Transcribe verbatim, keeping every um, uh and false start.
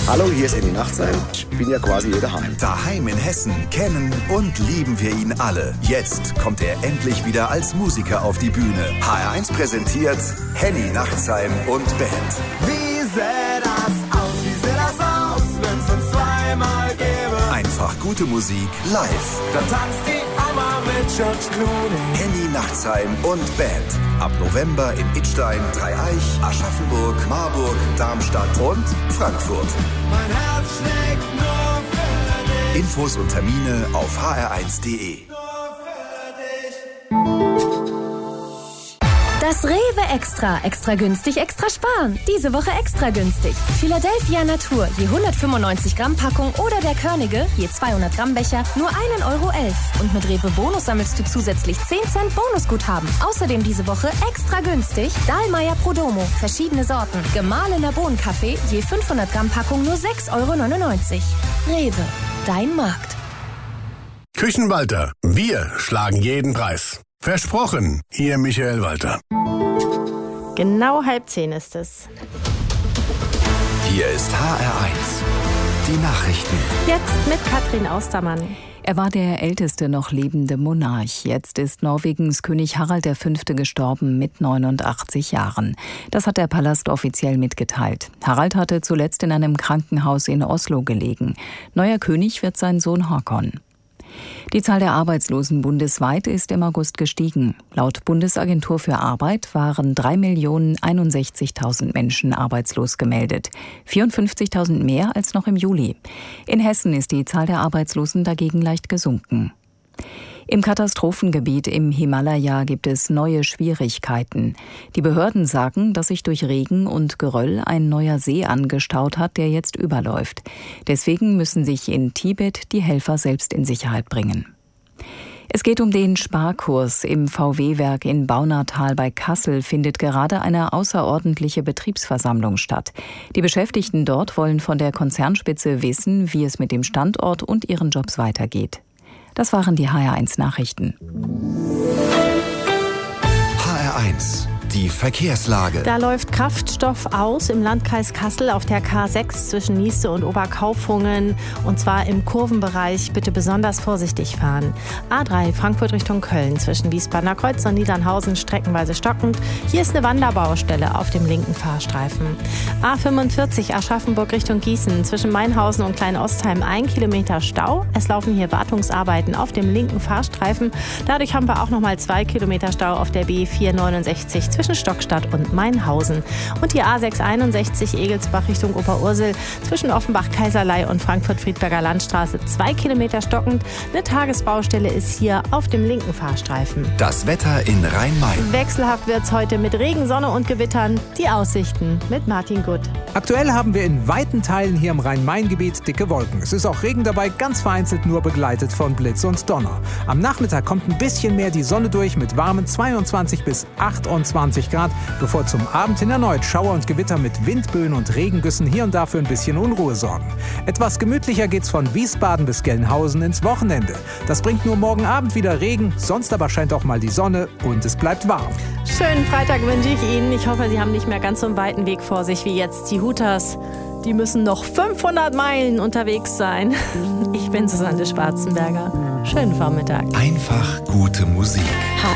Hallo, hier ist Henny Nachtsheim. Ich bin ja quasi hier daheim. Daheim in Hessen kennen und lieben wir ihn alle. Jetzt kommt er endlich wieder als Musiker auf die Bühne. H R eins präsentiert Henny Nachtsheim und Band. Wie sähe das aus, wie sähe das aus, wenn's uns zweimal gäbe? Einfach gute Musik live. Da tanzt die Oma mit George Clooney. Henny Nachtsheim und Band. Ab November in Idstein, Dreieich, Aschaffenburg, Marburg, Darmstadt und Frankfurt. Mein Herz schlägt nur für dich. Infos und Termine auf h r eins punkt d e. Das Rewe Extra. Extra günstig, extra sparen. Diese Woche extra günstig. Philadelphia Natur, je hundertfünfundneunzig Gramm Packung oder der Körnige, je zweihundert Gramm Becher, nur ein Euro elf. Und mit Rewe Bonus sammelst du zusätzlich zehn Cent Bonusguthaben. Außerdem diese Woche extra günstig Dahlmeier Prodomo, verschiedene Sorten. Gemahlener Bohnenkaffee, je fünfhundert Gramm Packung nur sechs Euro neunundneunzig. Rewe, dein Markt. Küchenwalter, wir schlagen jeden Preis. Versprochen, Ihr Michael Walter. Genau halb zehn ist es. Hier ist H R eins. Die Nachrichten. Jetzt mit Katrin Austermann. Er war der älteste noch lebende Monarch. Jetzt ist Norwegens König Harald der Fünfte gestorben mit neunundachtzig Jahren. Das hat der Palast offiziell mitgeteilt. Harald hatte zuletzt in einem Krankenhaus in Oslo gelegen. Neuer König wird sein Sohn Håkon. Die Zahl der Arbeitslosen bundesweit ist im August gestiegen. Laut Bundesagentur für Arbeit waren drei Millionen einundsechzigtausend Menschen arbeitslos gemeldet. vierundfünfzigtausend mehr als noch im Juli. In Hessen ist die Zahl der Arbeitslosen dagegen leicht gesunken. Im Katastrophengebiet im Himalaya gibt es neue Schwierigkeiten. Die Behörden sagen, dass sich durch Regen und Geröll ein neuer See angestaut hat, der jetzt überläuft. Deswegen müssen sich in Tibet die Helfer selbst in Sicherheit bringen. Es geht um den Sparkurs. Im V W-Werk in Baunatal bei Kassel findet gerade eine außerordentliche Betriebsversammlung statt. Die Beschäftigten dort wollen von der Konzernspitze wissen, wie es mit dem Standort und ihren Jobs weitergeht. Das waren die H R eins Nachrichten. H R eins. Die Verkehrslage. Da läuft Kraftstoff aus im Landkreis Kassel auf der K sechs zwischen Nieste und Oberkaufungen. Und zwar im Kurvenbereich. Bitte besonders vorsichtig fahren. A drei Frankfurt Richtung Köln zwischen Wiesbadener Kreuz und Niedernhausen streckenweise stockend. Hier ist eine Wanderbaustelle auf dem linken Fahrstreifen. A fünfundvierzig Aschaffenburg Richtung Gießen zwischen Mainhausen und Kleinostheim ein Kilometer Stau. Es laufen hier Wartungsarbeiten auf dem linken Fahrstreifen. Dadurch haben wir auch noch mal zwei Kilometer Stau auf der B vierhundertneunundsechzig zwischen Stockstadt und Mainhausen. Und die A sechshunderteinundsechzig Egelsbach Richtung Oberursel zwischen Offenbach-Kaiserlei und Frankfurt-Friedberger Landstraße zwei Kilometer stockend. Eine Tagesbaustelle ist hier auf dem linken Fahrstreifen. Das Wetter in Rhein-Main. Wechselhaft wird's heute mit Regen, Sonne und Gewittern. Die Aussichten mit Martin Gutt. Aktuell haben wir in weiten Teilen hier im Rhein-Main-Gebiet dicke Wolken. Es ist auch Regen dabei, ganz vereinzelt nur begleitet von Blitz und Donner. Am Nachmittag kommt ein bisschen mehr die Sonne durch mit warmen zweiundzwanzig bis achtundzwanzig Grad, bevor zum Abend hin erneut Schauer und Gewitter mit Windböen und Regengüssen hier und da für ein bisschen Unruhe sorgen. Etwas gemütlicher geht's von Wiesbaden bis Gelnhausen ins Wochenende. Das bringt nur morgen Abend wieder Regen, sonst aber scheint auch mal die Sonne und es bleibt warm. Schönen Freitag wünsche ich Ihnen. Ich hoffe, Sie haben nicht mehr ganz so einen weiten Weg vor sich wie jetzt die Hooters. Die müssen noch fünfhundert Meilen unterwegs sein. Ich bin Susanne Schwarzenberger. Schönen Vormittag. Einfach gute Musik. H